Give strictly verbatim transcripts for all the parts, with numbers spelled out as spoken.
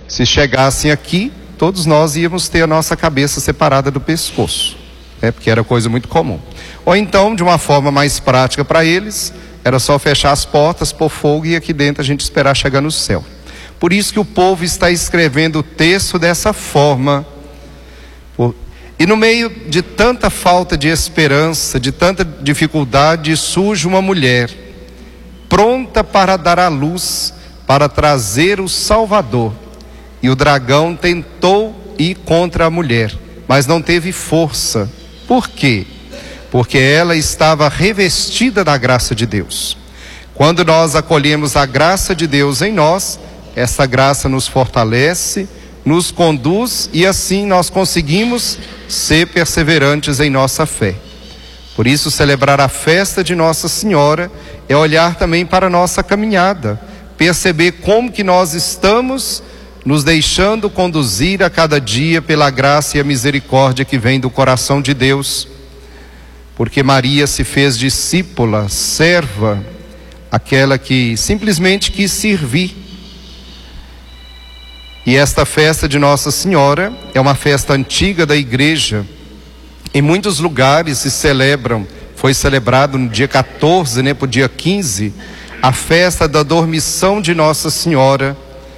Se chegassem aqui, todos nós íamos ter a nossa cabeça separada do pescoço, né? Porque era coisa muito comum. Ou então, de uma forma mais prática para eles, era só fechar as portas, pôr fogo e aqui dentro a gente esperar chegar no céu. Por isso que o povo está escrevendo o texto dessa forma. E no meio de tanta falta de esperança, de tanta dificuldade, surge uma mulher pronta para dar à luz, para trazer o Salvador. E o dragão tentou ir contra a mulher, mas não teve força. Por quê? Porque ela estava revestida da graça de Deus. Quando nós acolhemos a graça de Deus em nós, essa graça nos fortalece, nos conduz e assim nós conseguimos ser perseverantes em nossa fé. Por isso, celebrar a festa de Nossa Senhora é olhar também para a nossa caminhada, perceber como que nós estamos nos deixando conduzir a cada dia pela graça e a misericórdia que vem do coração de Deus. Porque Maria se fez discípula, serva, aquela que simplesmente quis servir. E esta festa de Nossa Senhora é uma festa antiga da igreja. Em muitos lugares se celebram, foi celebrado no dia quatorze, né, para o dia quinze, a festa da dormição de Nossa Senhora.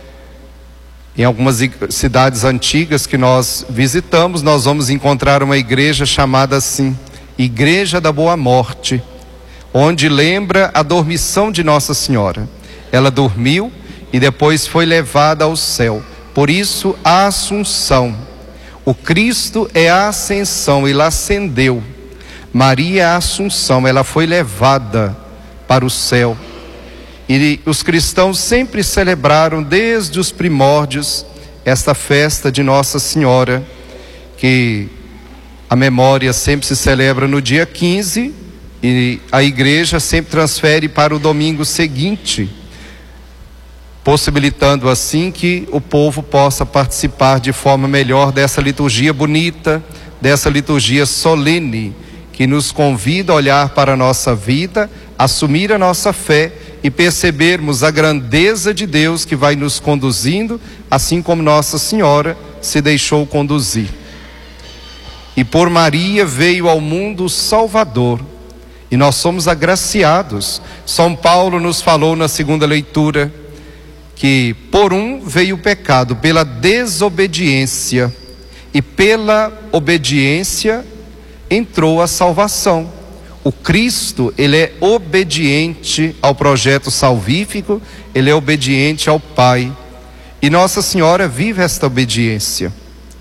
Em algumas cidades antigas que nós visitamos, nós vamos encontrar uma igreja chamada assim, Igreja da Boa Morte, onde lembra a dormição de Nossa Senhora. Ela dormiu e depois foi levada ao céu. Por isso, a Assunção. O Cristo é a ascensão, ele ascendeu. Maria é a Assunção, ela foi levada para o céu. E os cristãos sempre celebraram, desde os primórdios, esta festa de Nossa Senhora, que a memória sempre se celebra no dia quinze e a igreja sempre transfere para o domingo seguinte, possibilitando assim que o povo possa participar de forma melhor dessa liturgia bonita, dessa liturgia solene, que nos convida a olhar para a nossa vida, assumir a nossa fé e percebermos a grandeza de Deus que vai nos conduzindo, assim como Nossa Senhora se deixou conduzir. E por Maria veio ao mundo o Salvador, e nós somos agraciados. São Paulo nos falou na segunda leitura que por um veio o pecado, pela desobediência, e pela obediência entrou a salvação. O Cristo, ele é obediente ao projeto salvífico, ele é obediente ao Pai, e Nossa Senhora vive esta obediência.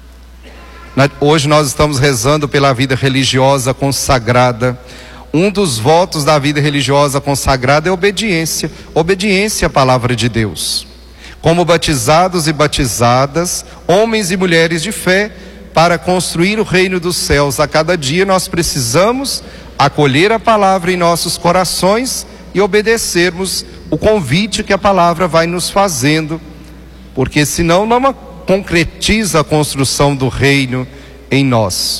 Hoje nós estamos rezando pela vida religiosa consagrada. Um dos votos da vida religiosa consagrada é obediência, obediência à palavra de Deus. Como batizados e batizadas, homens e mulheres de fé, para construir o reino dos céus a cada dia, nós precisamos acolher a palavra em nossos corações e obedecermos o convite que a palavra vai nos fazendo, porque senão não concretiza a construção do reino em nós.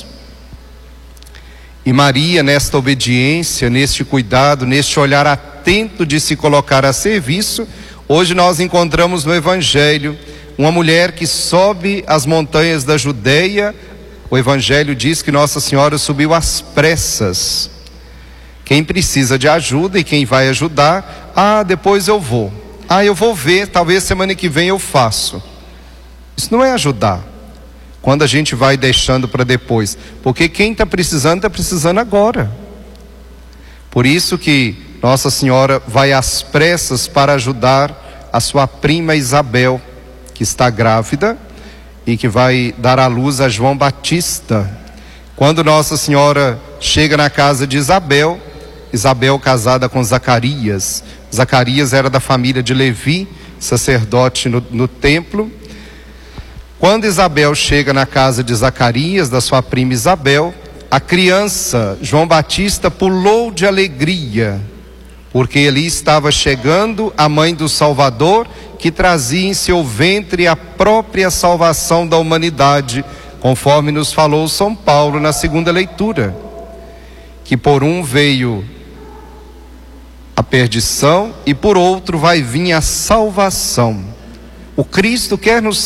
E Maria, nesta obediência, neste cuidado, neste olhar atento de se colocar a serviço, hoje nós encontramos no Evangelho uma mulher que sobe as montanhas da Judeia. O Evangelho diz que Nossa Senhora subiu às pressas. Quem precisa de ajuda e quem vai ajudar, ah, depois eu vou. Ah, eu vou ver, talvez semana que vem eu faço. Isso não é ajudar. Quando a gente vai deixando para depois, porque quem está precisando, está precisando agora. Por isso que Nossa Senhora vai às pressas para ajudar a sua prima Isabel, que está grávida e que vai dar à luz a João Batista. Quando Nossa Senhora chega na casa de Isabel, Isabel casada com Zacarias, Zacarias era da família de Levi, sacerdote no, no templo. Quando Isabel chega na casa de Zacarias, da sua prima Isabel, a criança João Batista pulou de alegria, porque ali estava chegando a mãe do Salvador, que trazia em seu ventre a própria salvação da humanidade, conforme nos falou São Paulo na segunda leitura, que por um veio a perdição e por outro vai vir a salvação. O Cristo quer nos